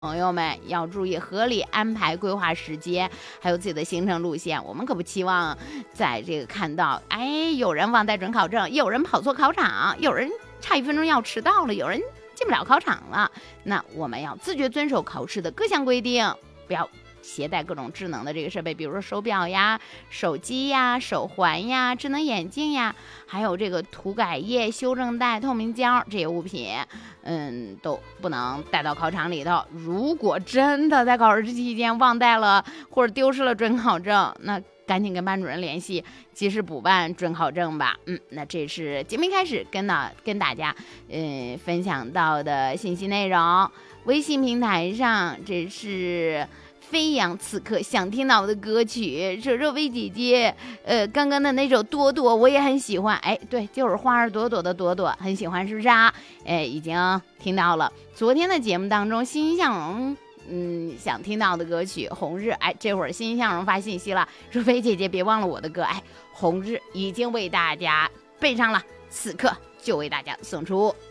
朋友们要注意合理安排规划时间，还有自己的行程路线。我们可不期望在这个看到，有人忘带准考证，有人跑错考场，有人差1分钟要迟到了，有人进不了考场了。那我们要自觉遵守考试的各项规定，不要携带各种智能的这个设备，比如说手表呀、手机呀、手环呀、智能眼镜呀，还有这个涂改液、修正带、透明胶这些物品，都不能带到考场里头。如果真的在考试期间忘带了或者丢失了准考证，那赶紧跟班主任联系，及时补办准考证吧。那这是节目一开始跟大家分享到的信息内容。微信平台上，这是飞扬此刻想听到的歌曲，说若薇姐姐，刚刚的那首朵朵我也很喜欢，对，就是花儿朵朵的朵朵，很喜欢是不是啊？已经听到了。昨天的节目当中，欣欣向荣，想听到的歌曲《红日》，这会儿欣欣向荣发信息了，若薇姐姐别忘了我的歌，《红日》已经为大家备上了，此刻就为大家送出。